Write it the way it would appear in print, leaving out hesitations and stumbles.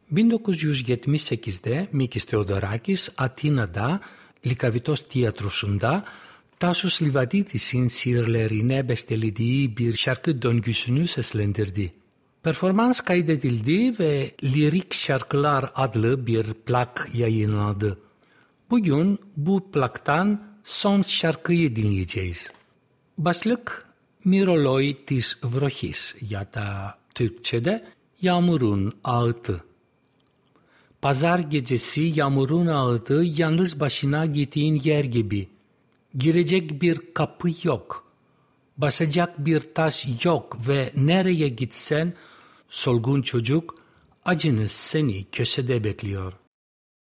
1978'de Mikis Theodorakis Atina'da Likavitos tiyatrosunda Tasos Livadidis'in şiirlerine bestelediği bir şarkı döngüsünü seslendirdi. Performans kaydedildi ve Lirik Şarkılar adlı bir plak yayınlandı. Bugün bu plaktan son şarkıyı dinleyeceğiz. Başlık Miroloi tis Vrohis ya da Türkçe'de Yağmurun Ağıtı. Pazar gecesi yağmurun ağıtı yalnız başına gittiğin yer gibi. Girecek bir kapı yok. Basacak bir taş yok ve nereye gitsen solgun çocuk acınız seni köşede bekliyor.